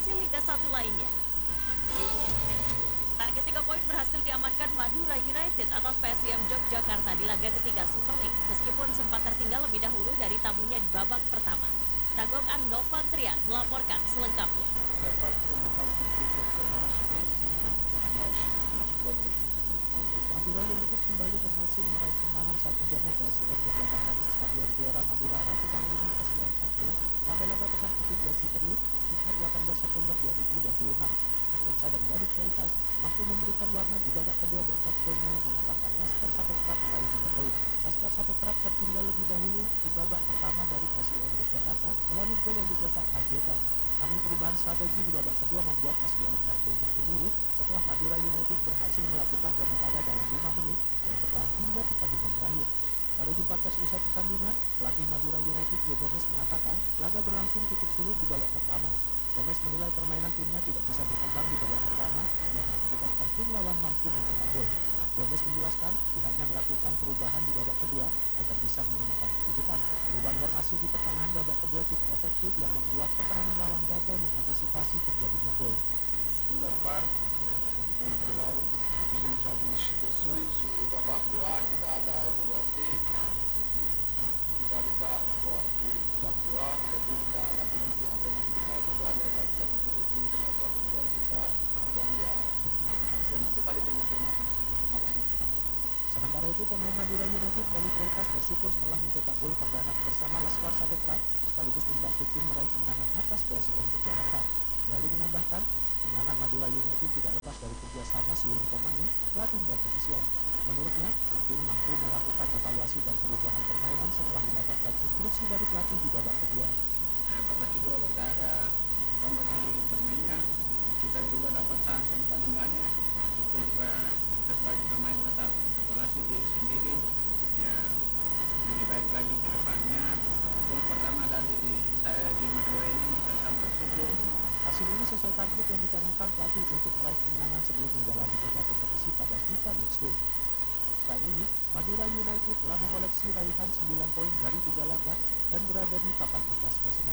prestasi Liga 1 lainnya. Target 3 poin berhasil diamankan Madura United atas PSIM Yogyakarta di laga ketiga Super League, meskipun sempat tertinggal lebih dahulu dari tamunya di babak pertama. Tagok Andovan Trian melaporkan selengkapnya. Da parte foi um bocado difícil para nós, nosso bloco complicado. Madura United kembali berhasil meraih kemenangan saat menjamu PSIM Yogyakarta di Stadion Gelora Madura Ratu Panglima SIMFC pada laga pekan ketiga Super League Jumat 18 September 2026. Menurut dan Garut Kualitas mampu memberikan warna di babak kedua berkat golnya yang mengantarkan Laskar Sapekrat meraih 3 poin. Laskar Sapekrat tertinggal lebih dahulu di babak pertama dari PSIM Yogyakarta melalui gol yang dicetak AJK. Namun perubahan strategi di babak kedua membuat SIMFC bergemuruh setelah Madura United berhasil melakukan remontada dalam 5 menit dan bertahan hingga pertandingan terakhir. Pada Jumat usai pertandingan, pelatih Madura United J. Gomez mengatakan laga berlangsung cukup sulit di babak pertama. Gomez menilai permainan timnya tidak bisa berkembang di babak pertama yang mengakibatkan tim lawan mampu mencetak gol. Gomez menjelaskan pihaknya melakukan perubahan di babak kedua agar bisa menyamakan kedudukan. Perubahan formasi di pertengahan babak kedua cukup efektif yang membuat pertahanan lawan gagal mengantisipasi terjadinya gol. Segunda parte, no intervalo, vimos algumas situações, o babak dua kita ada evaluasi, kita bisa skor di babak dua, jadi kita ada kemungkinan pemain kita juga mereka bisa kontribusi terhadap skor kita dan dia masih tadi dengan pemain. Sementara itu pemain Madura United Bali Kualitas bersyukur setelah mencetak gol perdana bersama Laskar Sapekrat sekaligus membantu tim meraih kemenangan atas PSIM Yogyakarta. Bali menambahkan kemenangan Madura United tidak lepas dari kerjasama seluruh pemain, pelatih dan ofisial. Menurutnya, tim mampu melakukan evaluasi dan perubahan permainan setelah mendapatkan instruksi dari pelatih di babak kedua. Babak kedua kita ada rombak sedikit permainan, kita juga dapat chance yang paling banyak, itu juga kita sebagai pemain tetap evaluasi diri sendiri, ya lebih baik lagi ke depannya. Gol pertama dari saya di Madura ini saya sangat bersyukur. Hasil ini sesuai target yang dicanangkan pelatih untuk meraih kemenangan sebelum menjalani tiga kompetisi pada FIFA Matchday. Saat ini, Madura United telah mengoleksi raihan 9 poin dari 3 laga dan berada di papan atas klasemen.